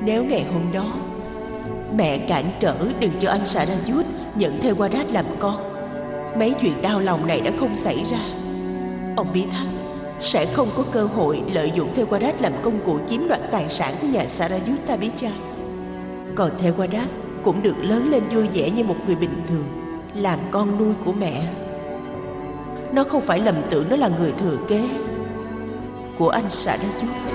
Nếu ngày hôm đó mẹ cản trở đừng cho anh Sarajut nhận Thewarat làm con, mấy chuyện đau lòng này đã không xảy ra. Ông biết Thắc sẽ không có cơ hội lợi dụng Thewarat làm công cụ chiếm đoạt tài sản của nhà Sarajut Tabichai. Còn Thewarat cũng được lớn lên vui vẻ như một người bình thường, làm con nuôi của mẹ. Nó không phải lầm tưởng nó là người thừa kế của anh Sarajut.